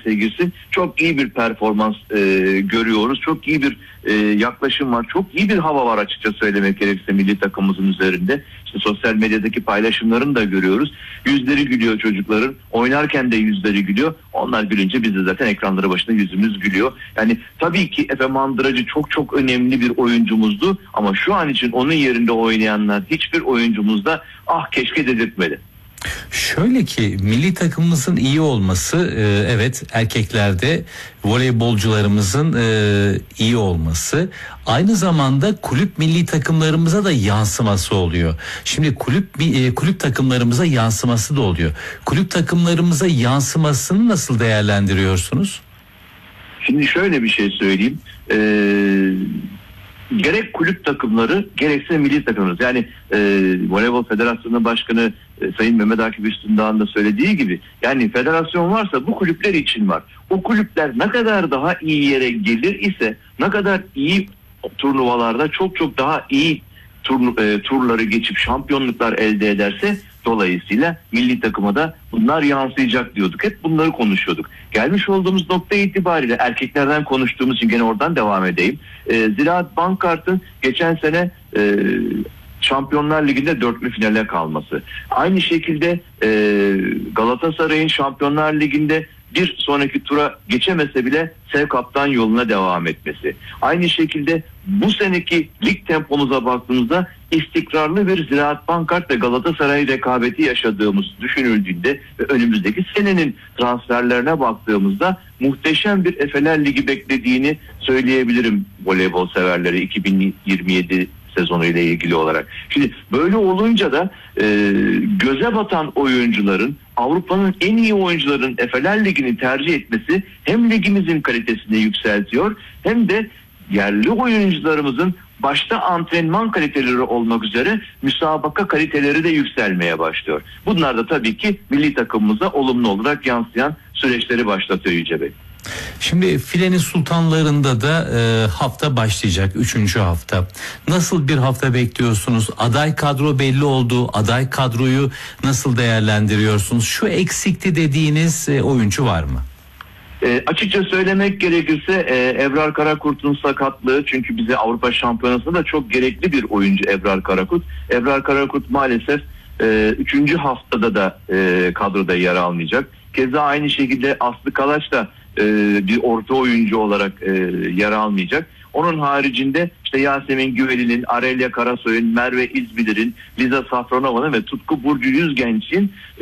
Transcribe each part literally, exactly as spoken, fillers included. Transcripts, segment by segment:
derecesine girsin. Çok iyi bir performans e, görüyoruz. Çok iyi bir e, yaklaşım var. Çok iyi bir hava var açıkça söylemek gerekirse milli takımımızın üzerinde. İşte sosyal medyadaki paylaşımlarını da görüyoruz. Yüzleri gülüyor çocukların. Oynarken de yüzleri gülüyor. Onlar gülünce biz de zaten ekranları başında yüzümüz gülüyor. Yani tabii ki Efe Mandıracı çok çok önemli bir oyuncumuzdu. Ama şu an için onun yerinde oynayanlar hiçbir oyuncumuzda ah keşke dedirtmedi. Şöyle ki milli takımımızın iyi olması e, evet erkeklerde voleybolcularımızın e, iyi olması aynı zamanda kulüp milli takımlarımıza da yansıması oluyor. Şimdi kulüp e, kulüp takımlarımıza yansıması da oluyor. Kulüp takımlarımıza yansımasını nasıl değerlendiriyorsunuz? Şimdi şöyle bir şey söyleyeyim. Eee gerek kulüp takımları gerekse milli takımımız. Yani e, Voleybol Federasyonu Başkanı e, Sayın Mehmet Akif Üstündağ'ın da söylediği gibi yani federasyon varsa bu kulüpler için var. O kulüpler ne kadar daha iyi yere gelir ise ne kadar iyi turnuvalarda çok çok daha iyi tur, e, turları geçip şampiyonluklar elde ederse dolayısıyla milli takıma da bunlar yansıyacak diyorduk. Hep bunları konuşuyorduk. Gelmiş olduğumuz nokta itibariyle erkeklerden konuştuğumuz için gene oradan devam edeyim. Ee, Ziraat Bankart'ın geçen sene e, Şampiyonlar Ligi'nde dörtlü finale kalması. Aynı şekilde e, Galatasaray'ın Şampiyonlar Ligi'nde bir sonraki tura geçemese bile Sev Kaptan yoluna devam etmesi. Aynı şekilde bu seneki lig tempomuza baktığımızda istikrarlı bir Ziraat Bankart ve Galatasaray rekabeti yaşadığımız düşünüldüğünde ve önümüzdeki senenin transferlerine baktığımızda muhteşem bir Efeler Ligi beklediğini söyleyebilirim voleybol severleri iki bin yirmi yedi sezonu ile ilgili olarak. Şimdi böyle olunca da e, göze batan oyuncuların Avrupa'nın en iyi oyuncuların Efeler Ligi'ni tercih etmesi hem ligimizin kalitesini yükseltiyor hem de yerli oyuncularımızın başta antrenman kaliteleri olmak üzere müsabaka kaliteleri de yükselmeye başlıyor. Bunlar da tabii ki milli takımımıza olumlu olarak yansıyan süreçleri başlatıyor Yüce Bey. Şimdi filenin sultanlarında da e, hafta başlayacak, üçüncü hafta. Nasıl bir hafta bekliyorsunuz? Aday kadro belli oldu. Aday kadroyu nasıl değerlendiriyorsunuz? Şu eksikti dediğiniz e, oyuncu var mı? E, açıkça söylemek gerekirse e, Ebrar Karakurt'un sakatlığı, çünkü bize Avrupa Şampiyonası'nda da çok gerekli bir oyuncu Ebrar Karakurt. Ebrar Karakurt maalesef e, üçüncü haftada da e, kadroda yer almayacak. Keza aynı şekilde Aslı Kalaç da e, bir orta oyuncu olarak e, yer almayacak. Onun haricinde işte Yasemin Güveli'nin, Arelya Karasoy'un, Merve İzbilir'in, Liza Safranova'nın ve Tutku Burcu Yüzgenç'in e,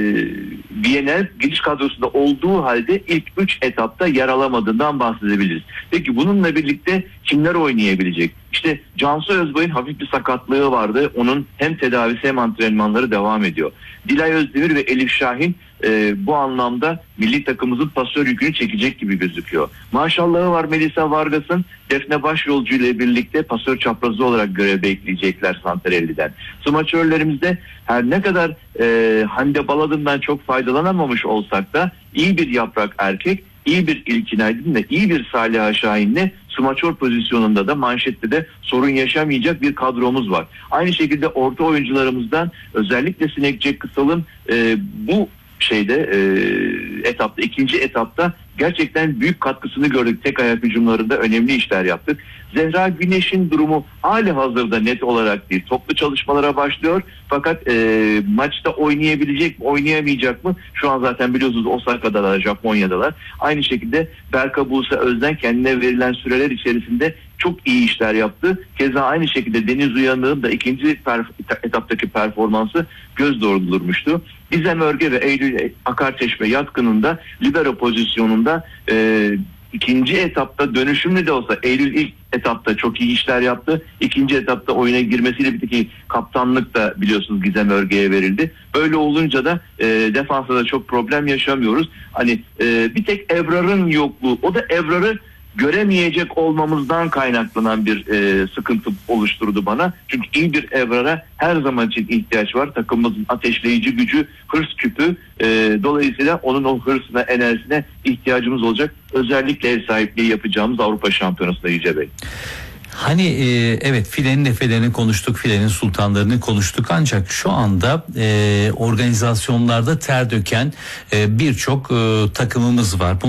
Bienal giriş kadrosunda olduğu halde ilk üç etapta yer alamadığından bahsedebiliriz. Peki bununla birlikte kimler oynayabilecek? İşte Cansu Özbay'ın hafif bir sakatlığı vardı. Onun hem tedavisi hem antrenmanları devam ediyor. Dilay Özdemir ve Elif Şahin e, bu anlamda milli takımımızın pasör yükünü çekecek gibi gözüküyor. Maşallahı var Melisa Vargas'ın, Defne Başyolcu ile birlikte pasör çaprazı olarak görev bekleyecekler Santarelli'den. Smaçörlerimizde her ne kadar e, Hande Baladın'dan çok faydalanamamış olsak da iyi bir Yaprak Erkek, iyi bir İlkin Aydın ve iyi bir Saliha Şahin'le smaçör pozisyonunda da manşette de sorun yaşamayacak bir kadromuz var. Aynı şekilde orta oyuncularımızdan özellikle Sinek Jack Kısal'ın e, bu şeyde e, etapta, ikinci etapta gerçekten büyük katkısını gördük. Tek ayak hücumlarında önemli işler yaptık. Zehra Güneş'in durumu hali hazırda net olarak değil. Toplu çalışmalara başlıyor. Fakat e, maçta oynayabilecek mi, oynayamayacak mı? Şu an zaten biliyorsunuz Osaka'dalar, Japonya'dalar. Aynı şekilde Berka Buse Özden kendine verilen süreler içerisinde çok iyi işler yaptı. Keza aynı şekilde Deniz Uyanık'ın da ikinci perf- etaptaki performansı göz doldurmuştu. Gizem Örge ve Eylül Akarçeşme Yatkın'ın da libero pozisyonunda e, ikinci etapta dönüşümlü de olsa Eylül ilk etapta çok iyi işler yaptı. İkinci etapta oyuna girmesiyle birlikte ki kaptanlık da biliyorsunuz Gizem Örge'ye verildi. Böyle olunca da e, defansa da çok problem yaşamıyoruz. Hani e, bir tek Ebrar'ın yokluğu, o da Ebrar'ı göremeyecek olmamızdan kaynaklanan bir e, sıkıntı oluşturdu bana. Çünkü iyi bir Ebrar'a her zaman için ihtiyaç var. Takımımızın ateşleyici gücü, hırs küpü. E, dolayısıyla onun o hırsına, enerjisine ihtiyacımız olacak. Özellikle ev sahipliği yapacağımız Avrupa Şampiyonası'nda Yüce Bey. Hani e, evet filenin efelerini konuştuk, filenin sultanlarını konuştuk ancak şu anda e, organizasyonlarda ter döken e, birçok e, takımımız var.